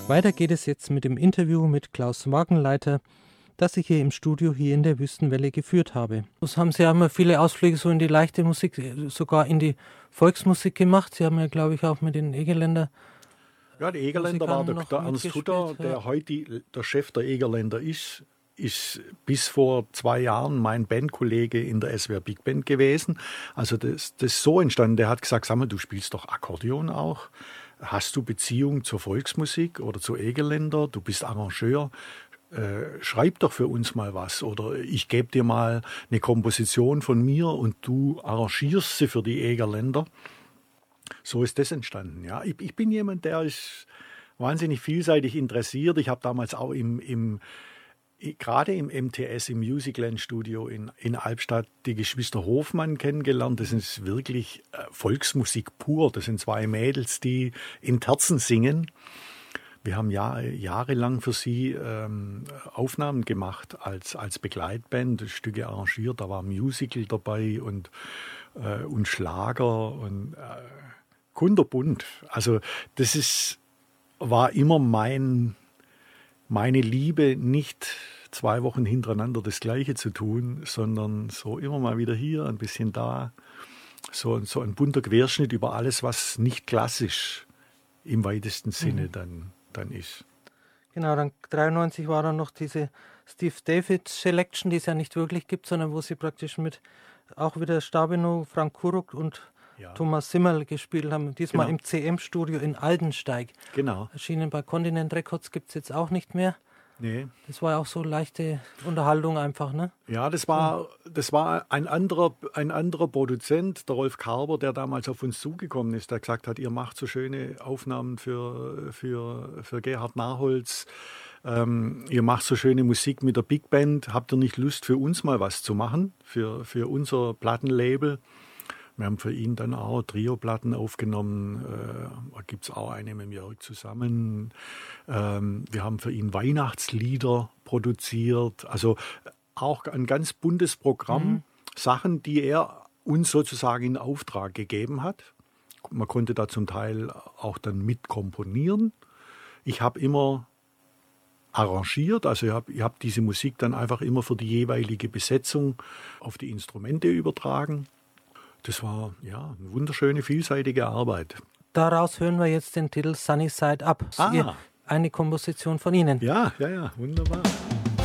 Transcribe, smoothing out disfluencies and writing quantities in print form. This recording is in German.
Weiter geht es jetzt mit dem Interview mit Klaus Wagenleiter, das ich hier im Studio hier in der Wüstenwelle geführt habe. Das haben Sie ja immer viele Ausflüge so in die leichte Musik, sogar in die Volksmusik gemacht. Sie haben ja, glaube ich, auch mit den Egerländer. Ja, der Egerländer war der Ernst Hutter, der heute der Chef der Egerländer ist bis vor 2 Jahren mein Bandkollege in der SWR Big Band gewesen. Also das ist so entstanden. Der hat gesagt, sag mal, du spielst doch Akkordeon auch. Hast du Beziehung zur Volksmusik oder zu Egerländer? Du bist Arrangeur. Schreib doch für uns mal was. Oder ich gebe dir mal eine Komposition von mir und du arrangierst sie für die Egerländer. So ist das entstanden. Ja, ich bin jemand, der ist wahnsinnig vielseitig interessiert. Ich habe damals auch gerade im MTS, im Musicland Studio in Albstadt, die Geschwister Hofmann kennengelernt. Das ist wirklich Volksmusik pur. Das sind 2 Mädels, die in Terzen singen. Wir haben jahrelang für sie Aufnahmen gemacht als Begleitband, Stücke arrangiert. Da war Musical dabei und Schlager und kunterbunt. Also das war immer meine Liebe, nicht 2 Wochen hintereinander das Gleiche zu tun, sondern so immer mal wieder hier, ein bisschen da. So ein bunter Querschnitt über alles, was nicht klassisch im weitesten Sinne dann ist. Genau, dann 1993 war dann noch diese Steve David Selection, die es ja nicht wirklich gibt, sondern wo sie praktisch mit auch wieder Stabenow, Frank Kuruk und Thomas Simmerl gespielt haben. Diesmal im CM-Studio in Aldensteig. Genau. Erschienen bei Continent Records, gibt es jetzt auch nicht mehr. Nee. Das war ja auch so leichte Unterhaltung einfach, ne? Ja, das war ein anderer Produzent, der Rolf Karber, der damals auf uns zugekommen ist, der gesagt hat, ihr macht so schöne Aufnahmen für Gerhard Narholz, ihr macht so schöne Musik mit der Big Band, habt ihr nicht Lust für uns mal was zu machen, für unser Plattenlabel? Wir haben für ihn dann auch Trio-Platten aufgenommen. Da gibt es auch eine mit Jörg zusammen. Wir haben für ihn Weihnachtslieder produziert. Also auch ein ganz buntes Programm. Sachen, die er uns sozusagen in Auftrag gegeben hat. Man konnte da zum Teil auch dann mit komponieren. Ich habe immer arrangiert, also ich hab diese Musik dann einfach immer für die jeweilige Besetzung auf die Instrumente übertragen. Das war ja eine wunderschöne, vielseitige Arbeit. Daraus hören wir jetzt den Titel Sunny Side Up. Eine Komposition von Ihnen. Ja, wunderbar.